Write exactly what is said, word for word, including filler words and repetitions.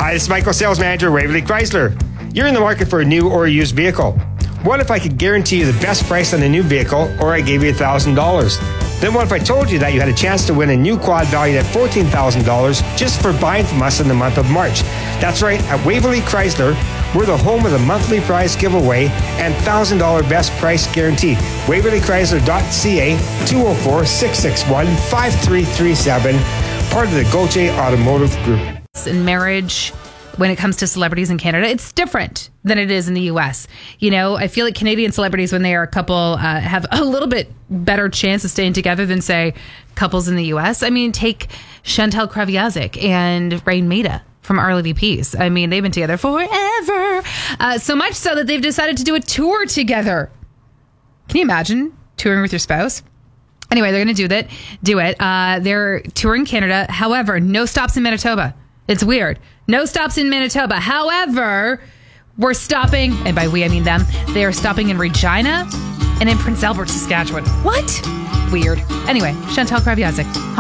Hi, this is Michael, Sales Manager, Waverly Chrysler. You're in the market for a new or a used vehicle. What if I could guarantee you the best price on a new vehicle, or I gave you one thousand dollars? Then what if I told you that you had a chance to win a new quad valued at fourteen thousand dollars just for buying from us in the month of March? That's right, at Waverly Chrysler, we're the home of the monthly prize giveaway and one thousand dollars best price guarantee. Waverly Chrysler dot C A, two oh four, six six one, five three three seven, part of the Gauthier Automotive Group. In marriage, when it comes to celebrities in Canada, it's different than it is in the U S. You know, I feel like Canadian celebrities, when they are a couple, uh, have a little bit better chance of staying together than, say, couples in the U S. I mean, take Chantal Kreviazuk and Rain Maida from Our Lady Peace. I mean, they've been together forever. Uh, so much so that they've decided to do a tour together. Can you imagine touring with your spouse? Anyway, they're going to do that. Do it. Uh, they're touring Canada. However, no stops in Manitoba. It's weird. No stops in Manitoba. However, we're stopping, and by we I mean them, they are stopping in Regina and in Prince Albert, Saskatchewan. What? Weird. Anyway, Chantal Kreviazuk.